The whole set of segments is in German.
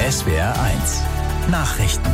SWR1 Nachrichten.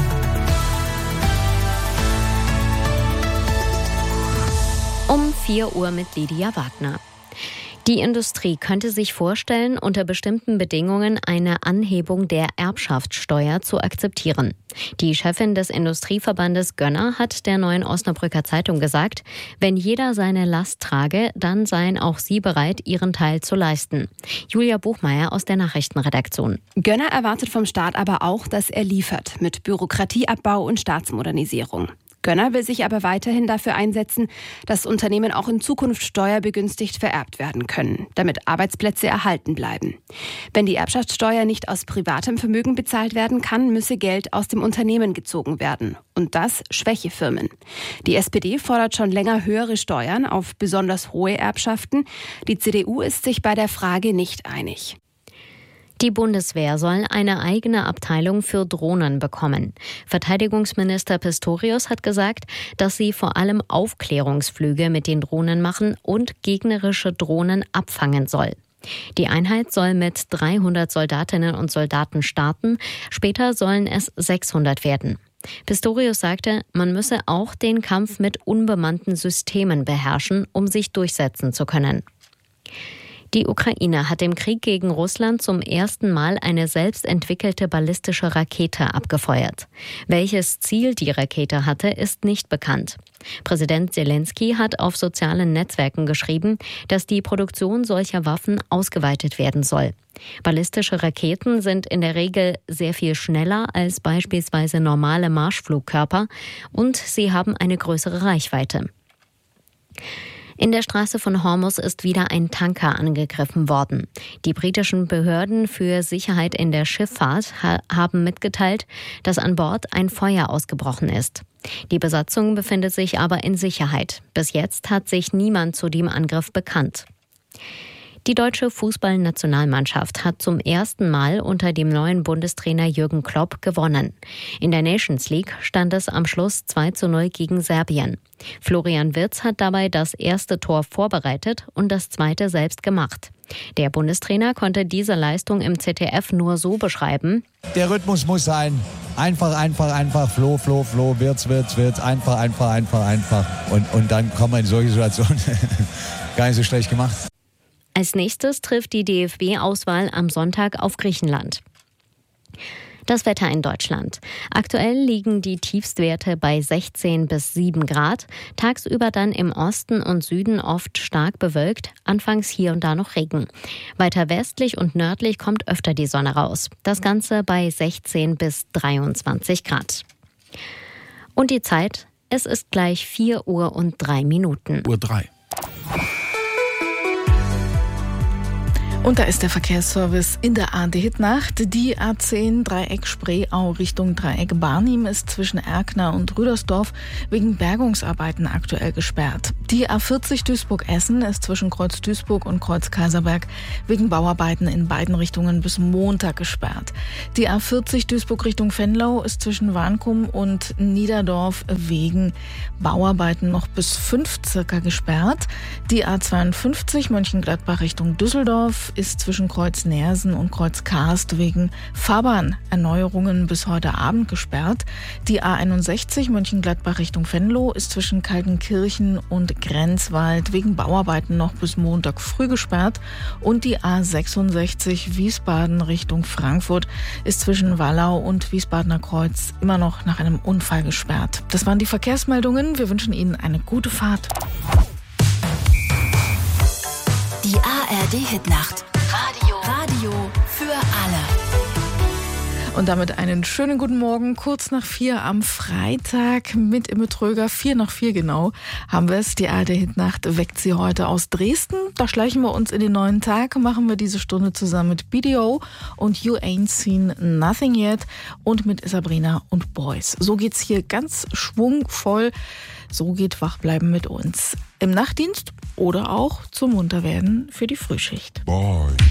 Um 4 Uhr mit Lydia Wagner. Die Industrie könnte sich vorstellen, unter bestimmten Bedingungen eine Anhebung der Erbschaftssteuer zu akzeptieren. Die Chefin des Industrieverbandes Gönner hat der Neuen Osnabrücker Zeitung gesagt, wenn jeder seine Last trage, dann seien auch sie bereit, ihren Teil zu leisten. Julia Buchmeier aus der Nachrichtenredaktion. Gönner erwartet vom Staat aber auch, dass er liefert mit Bürokratieabbau und Staatsmodernisierung. Gönner will sich aber weiterhin dafür einsetzen, dass Unternehmen auch in Zukunft steuerbegünstigt vererbt werden können, damit Arbeitsplätze erhalten bleiben. Wenn die Erbschaftssteuer nicht aus privatem Vermögen bezahlt werden kann, müsse Geld aus dem Unternehmen gezogen werden. Und das schwäche Firmen. Die SPD fordert schon länger höhere Steuern auf besonders hohe Erbschaften. Die CDU ist sich bei der Frage nicht einig. Die Bundeswehr soll eine eigene Abteilung für Drohnen bekommen. Verteidigungsminister Pistorius hat gesagt, dass sie vor allem Aufklärungsflüge mit den Drohnen machen und gegnerische Drohnen abfangen soll. Die Einheit soll mit 300 Soldatinnen und Soldaten starten, später sollen es 600 werden. Pistorius sagte, man müsse auch den Kampf mit unbemannten Systemen beherrschen, um sich durchsetzen zu können. Die Ukraine hat im Krieg gegen Russland zum ersten Mal eine selbst entwickelte ballistische Rakete abgefeuert. Welches Ziel die Rakete hatte, ist nicht bekannt. Präsident Zelensky hat auf sozialen Netzwerken geschrieben, dass die Produktion solcher Waffen ausgeweitet werden soll. Ballistische Raketen sind in der Regel sehr viel schneller als beispielsweise normale Marschflugkörper und sie haben eine größere Reichweite. In der Straße von Hormuz ist wieder ein Tanker angegriffen worden. Die britischen Behörden für Sicherheit in der Schifffahrt haben mitgeteilt, dass an Bord ein Feuer ausgebrochen ist. Die Besatzung befindet sich aber in Sicherheit. Bis jetzt hat sich niemand zu dem Angriff bekannt. Die deutsche Fußballnationalmannschaft hat zum ersten Mal unter dem neuen Bundestrainer Jürgen Klopp gewonnen. In der Nations League stand es am Schluss 2:0 gegen Serbien. Florian Wirtz hat dabei das erste Tor vorbereitet und das zweite selbst gemacht. Der Bundestrainer konnte diese Leistung im ZDF nur so beschreiben: Der Rhythmus muss sein. Einfach, Flow, Wirtz, einfach. Und dann kommen wir in solche Situationen. Gar nicht so schlecht gemacht. Als nächstes trifft die DFB-Auswahl am Sonntag auf Griechenland. Das Wetter in Deutschland. Aktuell liegen die Tiefstwerte bei 16 bis 7 Grad. Tagsüber dann im Osten und Süden oft stark bewölkt, anfangs hier und da noch Regen. Weiter westlich und nördlich kommt öfter die Sonne raus. Das Ganze bei 16 bis 23 Grad. Und die Zeit, es ist gleich 4 Uhr und 3 Minuten. Uhr 3. Und da ist der Verkehrsservice in der ARD-Hit-Nacht. Die A10 Dreieck Spreeau Richtung Dreieck Barnim ist zwischen Erkner und Rüdersdorf wegen Bergungsarbeiten aktuell gesperrt. Die A40 Duisburg-Essen ist zwischen Kreuz Duisburg und Kreuz Kaiserberg wegen Bauarbeiten in beiden Richtungen bis Montag gesperrt. Die A40 Duisburg Richtung Venlo ist zwischen Warnkum und Niederdorf wegen Bauarbeiten noch bis 5 circa gesperrt. Die A52 Mönchengladbach Richtung Düsseldorf ist zwischen Kreuz Neersen und Kreuz Karst wegen Fahrbahnerneuerungen bis heute Abend gesperrt. Die A61 Mönchengladbach Richtung Venlo ist zwischen Kaltenkirchen und Grenzwald wegen Bauarbeiten noch bis Montag früh gesperrt. Und die A66 Wiesbaden Richtung Frankfurt ist zwischen Wallau und Wiesbadener Kreuz immer noch nach einem Unfall gesperrt. Das waren die Verkehrsmeldungen. Wir wünschen Ihnen eine gute Fahrt. Die ARD-Hit-Nacht. Radio für alle. Und damit einen schönen guten Morgen. Kurz nach 4 am Freitag mit Imme Tröger. 4 nach 4 genau haben wir es. Die ARD-Hit-Nacht weckt Sie heute aus Dresden. Da schleichen wir uns in den neuen Tag. Machen wir diese Stunde zusammen mit BDO und You Ain't Seen Nothing Yet und mit Sabrina und Boys. So geht's hier ganz schwungvoll. So geht Wachbleiben mit uns. Im Nachtdienst oder auch zum Munterwerden für die Frühschicht. Boy.